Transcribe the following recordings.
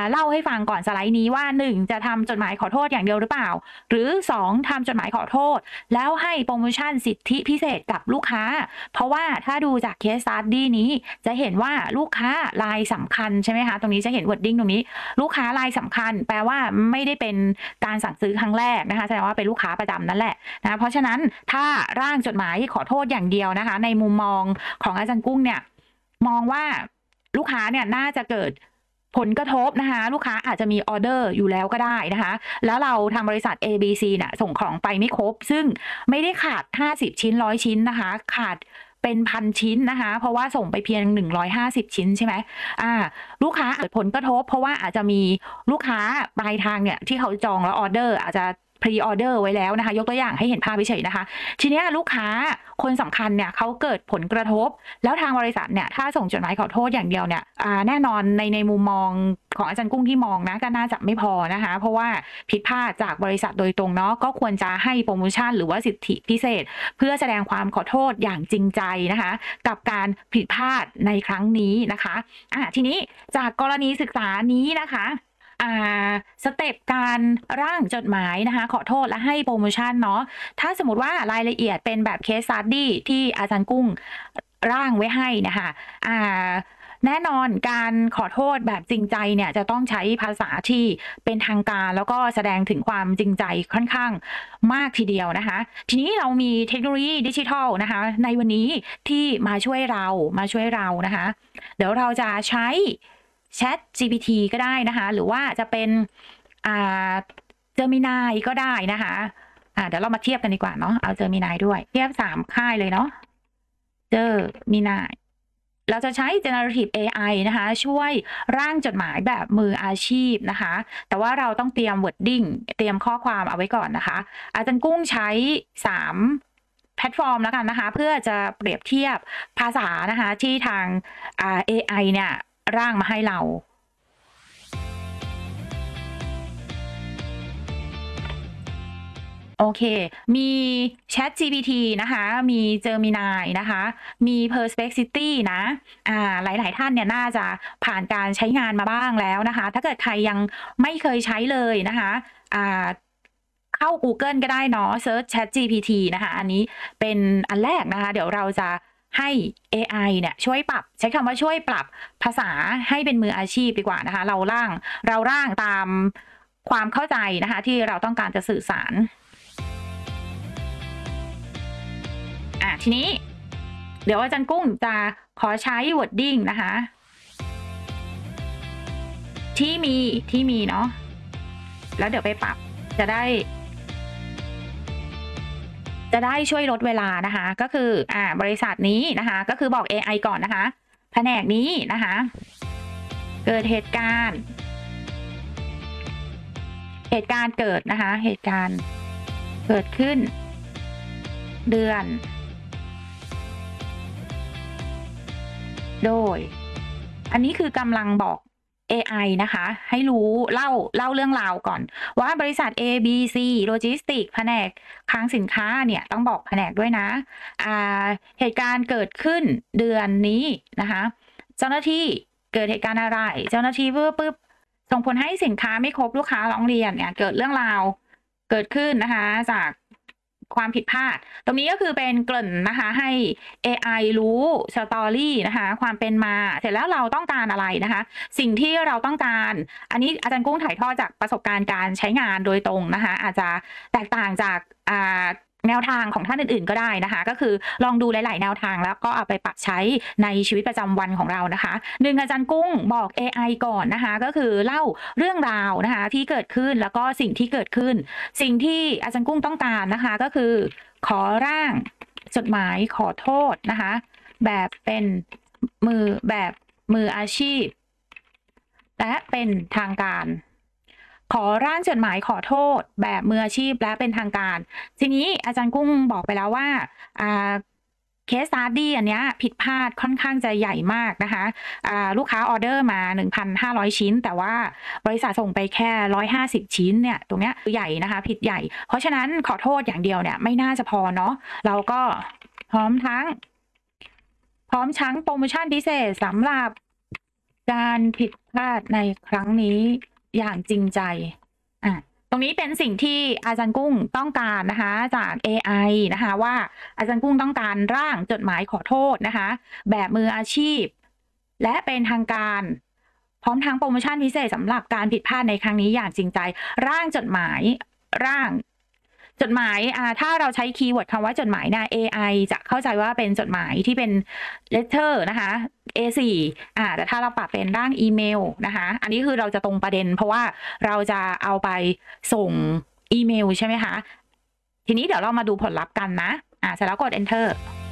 เล่าให้ฟังก่อนสไลด์นี้ว่า1จะทำจดหมายขอโทษอย่างเดียวหรือเปล่าหรือ2ทำจดหมายขอโทษแล้วให้โปรโมชั่นสิทธิพิเศษกับลูกค้าเพราะว่าถ้าดูจากเคสสตั๊ดดี้นี้จะเห็นว่าลูกค้ารายสำคัญใช่ไหมคะตรงนี้จะเห็น wording ตรงนี้ลูกค้ารายสำคัญแปลว่าไม่ได้เป็นการสั่งซื้อครั้งแรกนะคะแสดงว่าเป็นลูกค้าประจำนั่นแหละนะเพราะฉะนั้นถ้าร่างจดหมายขอโทษอย่างเดียวนะคะในมุมมองของอาจารย์กุ้งเนี่ยมองว่าลูกค้าเนี่ยน่าจะเกิดผลกระทบนะคะลูกค้าอาจจะมีออเดอร์อยู่แล้วก็ได้นะคะแล้วเราทางบริษัท ABC เนี่ยส่งของไปไม่ครบซึ่งไม่ได้ขาด50ชิ้น100ชิ้นนะคะขาดเป็น1,000ชิ้นนะคะเพราะว่าส่งไปเพียง150ชิ้นใช่ไหมลูกค้าเกิดผลกระทบเพราะว่าอาจจะมีลูกค้าปลายทางเนี่ยที่เขาจองแล้วออเดอร์อาจจะพรีออเดอร์ไว้แล้วนะคะยกตัวอย่างให้เห็นภาพเฉยๆนะคะทีนี้ลูกค้าคนสำคัญเนี่ยเขาเกิดผลกระทบแล้วทางบริษัทเนี่ยถ้าส่งจดหมายขอโทษอย่างเดียวเนี่ยแน่นอนในมุมมองของอาจารย์กุ้งที่มองนะก็น่าจะไม่พอนะคะเพราะว่าผิดพลาดจากบริษัทโดยตรงเนาะก็ควรจะให้โปรโมชั่นหรือว่าสิทธิพิเศษเพื่อแสดงความขอโทษอย่างจริงใจนะคะกับการผิดพลาดในครั้งนี้นะคะทีนี้จากกรณีศึกษานี้นะคะสเต็ปการร่างจดหมายนะคะขอโทษและให้โปรโมชั่นเนาะถ้าสมมติว่ารายละเอียดเป็นแบบเคสสตั๊ดดี้ที่อาจารย์กุ้งร่างไว้ให้นะคะแน่นอนการขอโทษแบบจริงใจเนี่ยจะต้องใช้ภาษาที่เป็นทางการแล้วก็แสดงถึงความจริงใจค่อนข้างมากทีเดียวนะคะทีนี้เรามีเทคโนโลยีดิจิทัลนะคะในวันนี้ที่มาช่วยเรานะคะเดี๋ยวเราจะใช้ Chat GPT ก็ได้นะคะหรือว่าจะเป็นGemini ก็ได้นะคะเดี๋ยวเรามาเทียบกันดีกว่าเนาะเอา Gemini ด้วยเทียบ3ค่ายเลยเนาะGemini เราจะใช้ generative AI นะคะช่วยร่างจดหมายแบบมืออาชีพนะคะแต่ว่าเราต้องเตรียม wording เตรียมข้อความเอาไว้ก่อนนะคะอาจารย์กุ้งใช้3แพลตฟอร์มแล้วกันนะคะเพื่อจะเปรียบเทียบภาษานะคะที่ทางAI เนี่ยร่างมาให้เราโอเคมี Chat GPT นะคะมี Gemini นะคะมี Perplexity นะหลายๆท่านเนี่ยน่าจะผ่านการใช้งานมาบ้างแล้วนะคะถ้าเกิดใครยังไม่เคยใช้เลยนะคะเข้า Google ก็ได้เนาะ Search Chat GPT นะคะอันนี้เป็นอันแรกนะคะเดี๋ยวเราจะให้ AI เนี่ยช่วยปรับใช้คำว่าช่วยปรับภาษาให้เป็นมืออาชีพดีกว่านะคะเราร่างตามความเข้าใจนะคะที่เราต้องการจะสื่อสารทีนี้เดี๋ยวอาจารย์กุ้งจะขอใช้ wording นะคะที่มีเนาะแล้วเดี๋ยวไปปรับจะได้ช่วยลดเวลานะคะก็คือบริษัทนี้นะคะก็คือบอก AI ก่อนนะคะแผนกนี้นะคะเกิดเหตุการณ์เกิดนะคะเหตุการณ์เกิดขึ้นเดือนโดยอันนี้คือกำลังบอก AI นะคะให้รู้เล่าเรื่องราวก่อนว่าบริษัท ABC Logistics แผนกคลังสินค้าเนี่ยต้องบอกแผนกด้วยนะเหตุการณ์เกิดขึ้นเดือนนี้นะคะเจ้าหน้าที่เกิดเหตุการณ์อะไรเจ้าหน้าที่ปุ๊บส่งผลให้สินค้าไม่ครบลูกค้าร้องเรียนเนี่ยเกิดเรื่องราวเกิดขึ้นนะคะจากความผิดพลาดตรงนี้ก็คือเป็นเกริ่นนะคะให้ AI รู้สตอรี่นะคะความเป็นมาเสร็จแล้วเราต้องการอะไรนะคะสิ่งที่เราต้องการอันนี้อาจารย์กุ้งถ่ายทอดจากประสบการณ์การใช้งานโดยตรงนะคะอาจจะแตกต่างจากแนวทางของท่านอื่นๆก็ได้นะคะก็คือลองดูหลายๆแนวทางแล้วก็เอาไปปรับใช้ในชีวิตประจำวันของเรานะคะอาจารย์กุ้งบอก AI ก่อนนะคะก็คือเล่าเรื่องราวนะคะที่เกิดขึ้นแล้วก็สิ่งที่เกิดขึ้นสิ่งที่อาจารย์กุ้งต้องการนะคะก็คือขอร่างจดหมายขอโทษนะคะแบบเป็นมืออาชีพและเป็นทางการขอร่างจดหมายขอโทษแบบมืออาชีพและเป็นทางการทีนี้อาจารย์กุ้งบอกไปแล้วว่าเคสสตั๊ดดี้อันนี้ผิดพลาดค่อนข้างจะใหญ่มากนะคะลูกค้าออเดอร์มา 1,500 ชิ้นแต่ว่าบริษัทส่งไปแค่150ชิ้นเนี่ยตรงเนี้ยใหญ่นะคะผิดใหญ่เพราะฉะนั้นขอโทษอย่างเดียวเนี่ยไม่น่าจะพอเนาะเราก็พร้อมทั้งโปรโมชั่นพิเศษสำหรับการผิดพพลาดในครั้งนี้อย่างจริงใจอ่ะตรงนี้เป็นสิ่งที่อาจารย์กุ้งต้องการนะคะจาก AI นะคะว่าอาจารย์กุ้งต้องการร่างจดหมายขอโทษนะคะแบบมืออาชีพและเป็นทางการพร้อมทั้งโปรโมชั่นพิเศษสำหรับการผิดพลาดในครั้งนี้อย่างจริงใจร่างจดหมายร่างจดหมายถ้าเราใช้คีย์เวิร์ดคำว่าจดหมายนะ AI จะเข้าใจว่าเป็นจดหมายที่เป็น letter นะคะ A4 แต่ถ้าเราปรับเป็นร่างอีเมลนะคะอันนี้คือเราจะตรงประเด็นเพราะว่าเราจะเอาไปส่งอีเมลใช่ไหมคะทีนี้เดี๋ยวเรามาดูผลลัพธ์กันนะเสร็จแล้วกด enter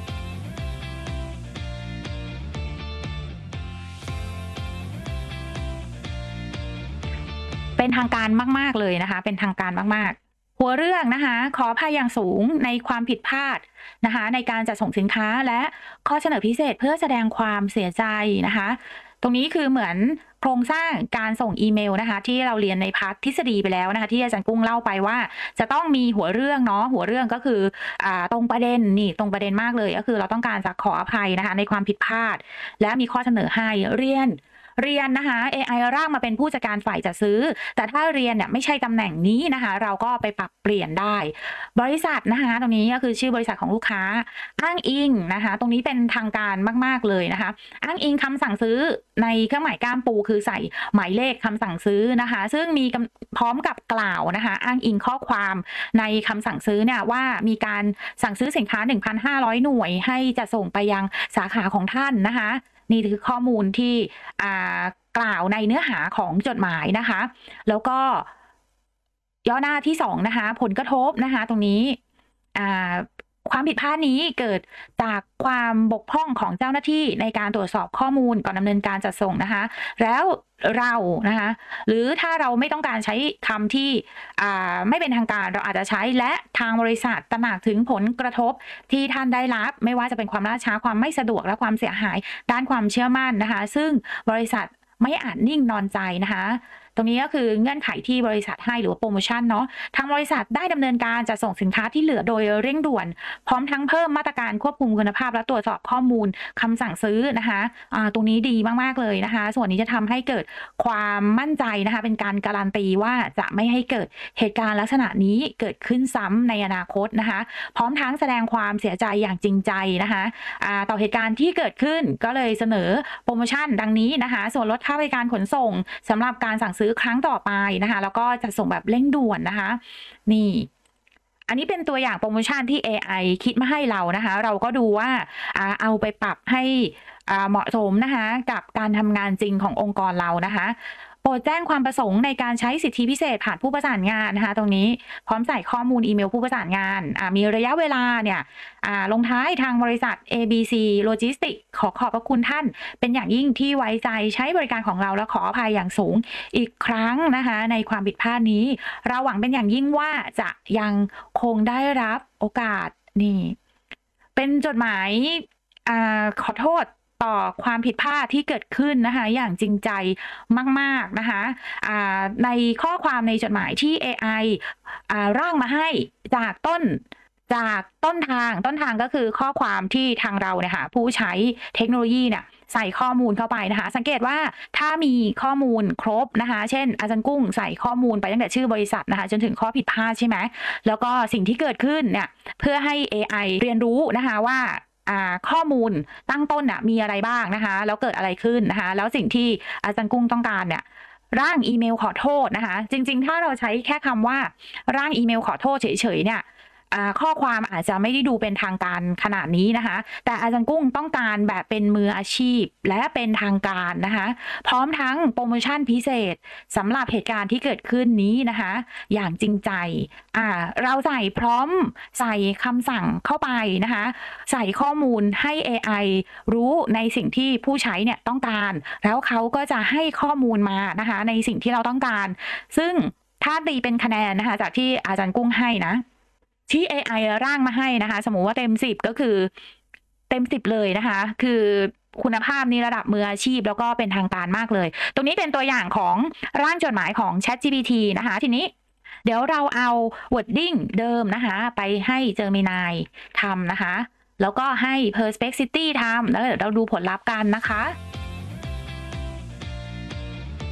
เป็นทางการมากๆเลยนะคะเป็นทางการมากๆหัวเรื่องนะคะขออภัยอย่างสูงในความผิดพลาดนะคะในการจัดส่งสินค้าและข้อเสนอพิเศษเพื่อแสดงความเสียใจนะคะตรงนี้คือเหมือนโครงสร้างการส่งอีเมลนะคะที่เราเรียนในพาร์ททฤษฎีไปแล้วนะคะที่อาจารย์กุ้งเล่าไปว่าจะต้องมีหัวเรื่องเนาะหัวเรื่องก็คือตรงประเด็นนี่ตรงประเด็นมากเลยก็คือเราต้องการจะขออภัยนะคะในความผิดพลาดและมีข้อเสนอให้เรียนนะคะ AI ร่างมาเป็นผู้จัดการฝ่ายจัดซื้อแต่ถ้าเรียนเนี่ยไม่ใช่ตำแหน่งนี้นะคะเราก็ไปปรับเปลี่ยนได้บริษัทนะคะตรงนี้ก็คือชื่อบริษัทของลูกค้าอ้างอิงนะคะตรงนี้เป็นทางการมากๆเลยนะคะอ้างอิงคำสั่งซื้อในเครื่องหมายก้ามปูคือใส่หมายเลขคำสั่งซื้อนะคะซึ่งมีพร้อมกับกล่าวนะคะอ้างอิงข้อความในคำสั่งซื้อเนี่ยว่ามีการสั่งซื้อสินค้า 1,500 หน่วยให้จะส่งไปยังสาขาของท่านนะคะนี่คือข้อมูลที่กล่าวในเนื้อหาของจดหมายนะคะแล้วก็ย่อหน้าที่2นะคะผลกระทบนะคะตรงนี้ความผิดพลาดนี้เกิดจากความบกพร่องของเจ้าหน้าที่ในการตรวจสอบข้อมูลก่อนดำเนินการจัดส่งนะคะแล้วเรานะคะหรือถ้าเราไม่ต้องการใช้คำที่ไม่เป็นทางการเราอาจจะใช้และทางบริษัทตระหนักถึงผลกระทบที่ท่านได้รับไม่ว่าจะเป็นความล่าช้าความไม่สะดวกและความเสียหายด้านความเชื่อมั่นนะคะซึ่งบริษัทไม่อาจนิ่งนอนใจนะคะตรงนี้ก็คือเงื่อนไขที่บริษัทให้หรือว่าโปรโมชั่นเนาะทางบริษัทได้ดำเนินการจัดส่งสินค้าที่เหลือโดยเร่งด่วนพร้อมทั้งเพิ่มมาตรการควบคุมคุณภาพและตรวจสอบข้อมูลคำสั่งซื้อนะคะตรงนี้ดีมากๆเลยนะคะส่วนนี้จะทำให้เกิดความมั่นใจนะคะเป็นการการันตีว่าจะไม่ให้เกิดเหตุการณ์ลักษณะนี้เกิดขึ้นซ้ำในอนาคตนะคะพร้อมทั้งแสดงความเสียใจอย่างจริงใจนะคะต่อเหตุการณ์ที่เกิดขึ้นก็เลยเสนอโปรโมชั่นดังนี้นะคะส่วนลดค่าบริการขนส่งสำหรับการสั่งซื้อครั้งต่อไปนะคะแล้วก็จะส่งแบบเร่งด่วนนะคะนี่อันนี้เป็นตัวอย่างโปรโมชั่นที่ AI คิดมาให้เรานะคะเราก็ดูว่าเอาไปปรับให้เหมาะสมนะคะกับการทำงานจริงขององค์กรเรานะคะโปรดแจ้งความประสงค์ในการใช้สิทธิพิเศษผ่านผู้ประสานงานนะคะตรงนี้พร้อมใส่ข้อมูลอีเมลผู้ประสานงานมีระยะเวลาเนี่ยลงท้ายทางบริษัท ABC Logistics ขอขอบพระคุณท่านเป็นอย่างยิ่งที่ไว้ใจใช้บริการของเราและขออภัยอย่างสูงอีกครั้งนะคะในความผิดพลาดนี้เราหวังเป็นอย่างยิ่งว่าจะยังคงได้รับโอกาสนี่เป็นจดหมายขอโทษต่อความผิดพลาดที่เกิดขึ้นนะคะอย่างจริงใจมากๆนะคะในข้อความในจดหมายที่ AI ร่างมาให้จากต้นทางก็คือข้อความที่ทางเราเนี่ยค่ะผู้ใช้เทคโนโลยีเนี่ยใส่ข้อมูลเข้าไปนะคะสังเกตว่าถ้ามีข้อมูลครบนะคะเช่นอาจารย์กุ้งใส่ข้อมูลไปตั้งแต่ชื่อบริษัทนะคะจนถึงข้อผิดพลาดใช่ไหมแล้วก็สิ่งที่เกิดขึ้นเนี่ยเพื่อให้ AI เรียนรู้นะคะว่าข้อมูลตั้งต้นน่ะมีอะไรบ้างนะคะแล้วเกิดอะไรขึ้นนะคะแล้วสิ่งที่อาจารย์กุ้งต้องการเนี่ยร่างอีเมลขอโทษนะคะจริงๆถ้าเราใช้แค่คำว่าร่างอีเมลขอโทษเฉยๆเนี่ยข้อความอาจจะไม่ได้ดูเป็นทางการขนาดนี้นะคะแต่อาจารย์กุ้งต้องการแบบเป็นมืออาชีพและเป็นทางการนะคะพร้อมทั้งโปรโมชั่นพิเศษสำหรับเหตุการณ์ที่เกิดขึ้นนี้นะคะอย่างจริงใจเราใส่พร้อมใส่คำสั่งเข้าไปนะคะใส่ข้อมูลให้ AI รู้ในสิ่งที่ผู้ใช้เนี่ยต้องการแล้วเขาก็จะให้ข้อมูลมานะคะในสิ่งที่เราต้องการซึ่งถ้าตีเป็นคะแนนนะคะจากที่อาจารย์กุ้งให้นะที่ AI ร่างมาให้นะคะสมมุติว่าเต็ม10ก็คือเต็ม10เลยนะคะคือคุณภาพนี่ระดับมืออาชีพแล้วก็เป็นทางการมากเลยตรงนี้เป็นตัวอย่างของร่างจดหมายของ ChatGPT นะคะทีนี้เดี๋ยวเราเอา wording เดิมนะคะไปให้ Gemini ทำนะคะแล้วก็ให้ Perplexity ทำแล้วเดี๋ยวเราดูผลลัพธ์กันนะคะ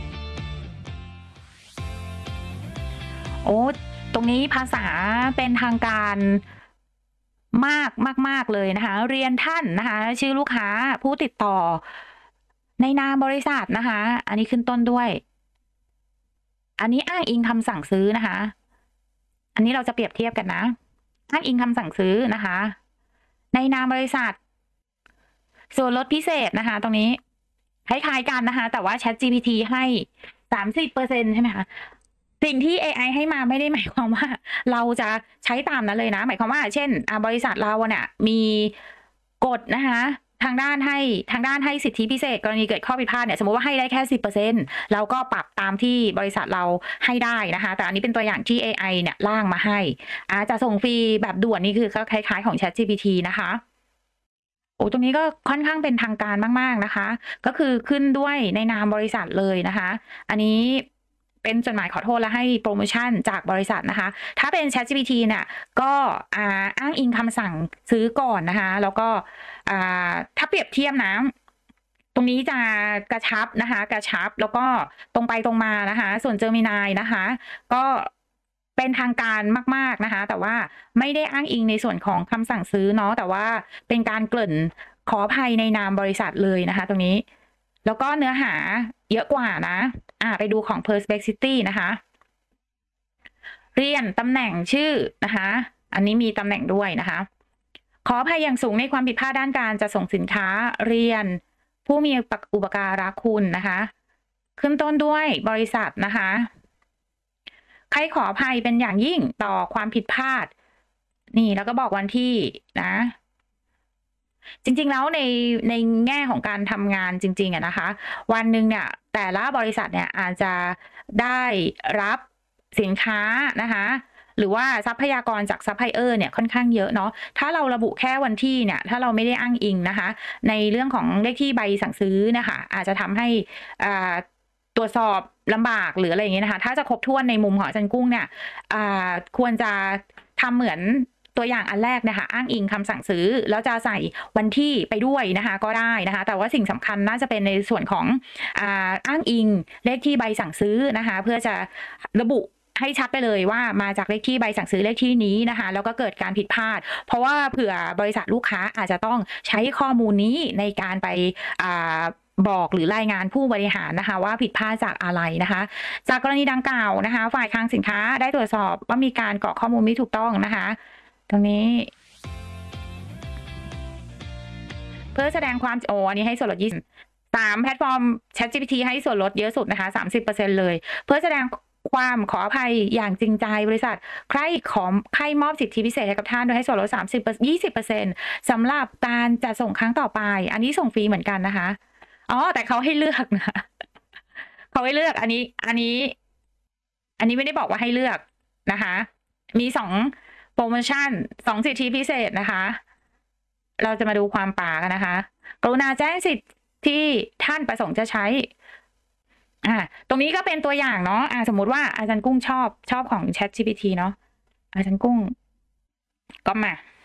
โอ้ตรงนี้ภาษาเป็นทางการมากเลยนะคะเรียนท่านนะคะชื่อลูกค้าผู้ติดต่อในนามบริษัทนะคะอันนี้ขึ้นต้นด้วยอันนี้อ้างอิงคำสั่งซื้อนะคะอันนี้เราจะเปรียบเทียบกันนะอ้างอิงคำสั่งซื้อนะคะในนามบริษัทส่วนลดพิเศษนะคะตรงนี้คล้ายๆกันนะคะแต่ว่า ChatGPT ให้30%ใช่ไหมคะสิ่งที่ AI ให้มาไม่ได้หมายความว่าเราจะใช้ตามนั้นเลยนะหมายความว่าเช่นบริษัทเราเนี่ยมีกฎนะคะทางด้านให้สิทธิพิเศษกรณีเกิดข้อผิดพลาดเนี่ยสมมติว่าให้ได้แค่10%เราก็ปรับตามที่บริษัทเราให้ได้นะคะแต่อันนี้เป็นตัวอย่างที่ AI เนี่ยร่างมาให้จะส่งฟรีแบบด่วนนี่คือก็คล้ายๆของ ChatGPT นะคะโอ้ตรงนี้ก็ค่อนข้างเป็นทางการมากๆนะคะก็คือขึ้นด้วยในนามบริษัทเลยนะคะอันนี้เป็นจดหมายขอโทษและให้โปรโมชั่นจากบริษัทนะคะถ้าเป็น ChatGPT เนี่ยก็อ้างอิงคำสั่งซื้อก่อนนะคะแล้วก็ถ้าเปรียบเทียบนะตรงนี้จะกระชับนะคะกระชับแล้วก็ตรงไปตรงมานะคะส่วน Gemini นะคะก็เป็นทางการมากๆนะคะแต่ว่าไม่ได้อ้างอิงในส่วนของคำสั่งซื้อเนาะแต่ว่าเป็นการเกริ่นขออภัยในนามบริษัทเลยนะคะตรงนี้แล้วก็เนื้อหาเยอะกว่านะไปดูของ Perplexity นะคะเรียนตำแหน่งชื่อนะคะอันนี้มีตำแหน่งด้วยนะคะขออภัยอย่างสูงในความผิดพลาดด้านการจะส่งสินค้าเรียนผู้มีอุปการะคุณนะคะขึ้นต้นด้วยบริษัทนะคะใครขออภัยเป็นอย่างยิ่งต่อความผิดพลาดนี่แล้วก็บอกวันที่นะจริงๆแล้วในแง่ของการทำงานจริงๆนะคะวันหนึ่งเนี่ยแต่ละบริษัทเนี่ยอาจจะได้รับสินค้านะคะหรือว่าทรัพยากรจากซัพพลายเออร์เนี่ยค่อนข้างเยอะเนาะถ้าเราระบุแค่วันที่เนี่ยถ้าเราไม่ได้อ้างอิงนะคะในเรื่องของเลขที่ใบสั่งซื้อนะคะอาจจะทำให้ตรวจสอบลำบากหรืออะไรอย่างเงี้ยนะคะถ้าจะครบถ้วนในมุมของอาจารย์กุ้งเนี่ยควรจะทำเหมือนตัวอย่างอันแรกนะคะอ้างอิงคำสั่งซื้อแล้วจะใส่วันที่ไปด้วยนะคะก็ได้นะคะแต่ว่าสิ่งสำคัญน่าจะเป็นในส่วนของอ้างอิงเลขที่ใบสั่งซื้อนะคะเพื่อจะระบุให้ชัดไปเลยว่ามาจากเลขที่ใบสั่งซื้อเลขที่นี้นะคะแล้วก็เกิดการผิดพลาดเพราะว่าเผื่อบริษัทลูกค้าอาจจะต้องใช้ข้อมูลนี้ในการไปบอกหรือรายงานผู้บริหารนะคะว่าผิดพลาดจากอะไรนะคะจากกรณีดังกล่าวนะคะฝ่ายคลังสินค้าได้ตรวจสอบว่ามีการกรอกข้อมูลไม่ถูกต้องนะคะตรงนี้เพื่อแสดงความอันนี้ให้ส่วนลด3แพลตฟอร์ม ChatGPT ให้ส่วนลดเยอะสุดนะคะ30%เลยเพื่อแสดงความขออภัยอย่างจริงใจบริษัทใครมอบสิทธิพิเศษให้กับท่านโดยให้ส่วนลด20%สำหรับการจะส่งครั้งต่อไปอันนี้ส่งฟรีเหมือนกันนะคะแต่เขาให้เลือกนะเขาให้เลือกอันนี้ไม่ได้บอกว่าให้เลือกนะคะมี2โปรโมชั่น2สิทธิพิเศษนะคะเราจะมาดูความป่ากันนะคะกรุณาแจ้งสิทธิ์ที่ท่านประสงค์จะใช้ตรงนี้ก็เป็นตัวอย่างเนาะสมมุติว่าอาจารย์กุ้งชอบของ ChatGPT เนาะอาจารย์กุ้งก็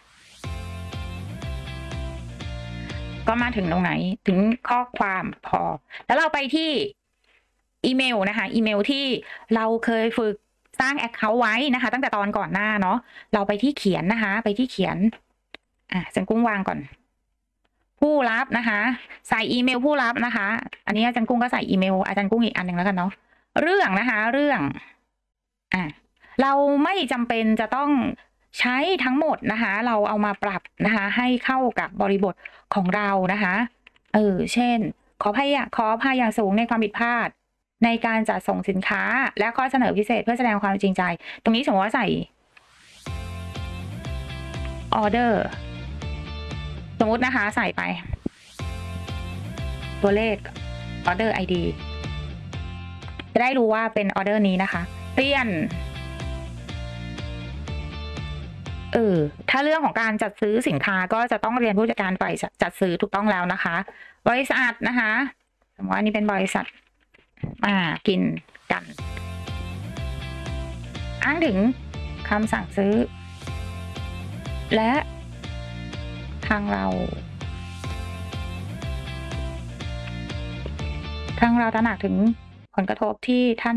มาถึงตรงไหนถึงข้อความพอแล้วเราไปที่อีเมลนะคะอีเมลที่เราเคยฝึกสร้าง Account ไว้นะคะตั้งแต่ตอนก่อนหน้าเนาะเราไปที่เขียนนะคะไปที่เขียนอาจารย์กุ้งวางก่อนผู้รับนะคะใส่อีเมลผู้รับนะคะอันนี้อาจารย์กุ้งก็ใส่อีเมลอาจารย์กุ้งอีกอันหนึ่งแล้วกันเนาะเรื่องนะคะเรื่องเราไม่จำเป็นจะต้องใช้ทั้งหมดนะคะเราเอามาปรับนะคะให้เข้ากับบริบทของเรานะคะเช่นขออภัยอย่างสูงในความผิดพลาดในการจัดส่งสินค้าและข้อเสนอพิเศษเพื่อแสดงความจริงใจตรงนี้สมมติว่าใส่ออเดอร์สมมุตินะคะใส่ไปตัวเลขออเดอร์ ID จะได้รู้ว่าเป็นออเดอร์นี้นะคะเปลี่ยนถ้าเรื่องของการจัดซื้อสินค้าก็จะต้องเรียนผู้จัดการฝ่ายจัดซื้อถูกต้องแล้วนะคะบริษัทนะคะสมมติว่านี่เป็นบริษัทกินกันอ้างถึงคำสั่งซื้อและทางเราตระหนักถึงผลกระทบที่ท่าน